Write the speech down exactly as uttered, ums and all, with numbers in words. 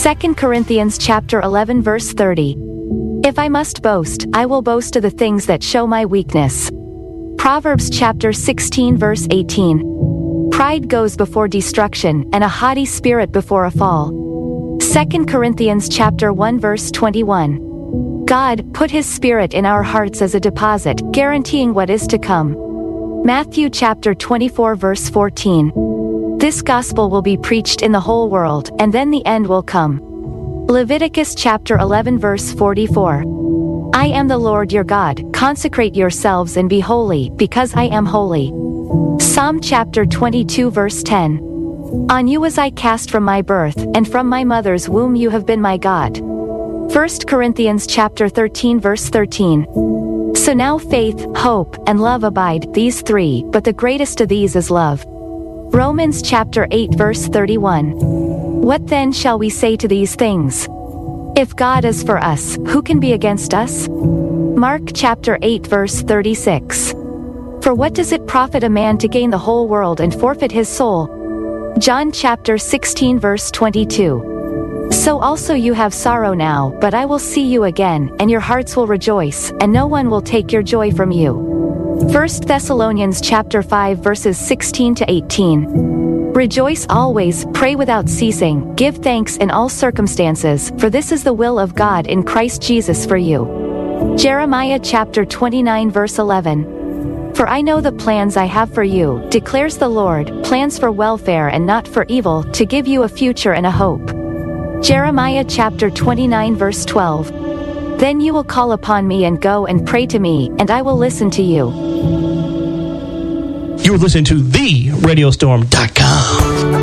Second Corinthians chapter eleven verse thirty. If I must boast, I will boast of the things that show my weakness. Proverbs chapter sixteen verse eighteen. Pride goes before destruction, and a haughty spirit before a fall. Second Corinthians chapter one verse twenty-one. God put his Spirit in our hearts as a deposit, guaranteeing what is to come. Matthew chapter twenty-four verse fourteen. This gospel will be preached in the whole world, and then the end will come. Leviticus chapter eleven verse forty-four. I am the Lord your God, consecrate yourselves and be holy, because I am holy. Psalm chapter twenty-two verse ten. On you was I cast from my birth, and from my mother's womb you have been my God. First Corinthians chapter thirteen verse thirteen. So now faith, hope, and love abide, these three, but the greatest of these is love. Romans chapter eight verse thirty-one. What then shall we say to these things? If God is for us, who can be against us? Mark chapter eight verse thirty-six. For what does it profit a man to gain the whole world and forfeit his soul? John chapter sixteen verse twenty-two. So also you have sorrow now, but I will see you again, and your hearts will rejoice, and no one will take your joy from you. First Thessalonians chapter five verses sixteen to eighteen. Rejoice always, pray without ceasing, give thanks in all circumstances, for this is the will of God in Christ Jesus for you. Jeremiah chapter twenty-nine verse eleven. For I know the plans I have for you, declares the Lord, plans for welfare and not for evil, to give you a future and a hope. Jeremiah chapter twenty-nine verse twelve. Then you will call upon me and go and pray to me, and I will listen to you. You're listening to the radio storm dot com.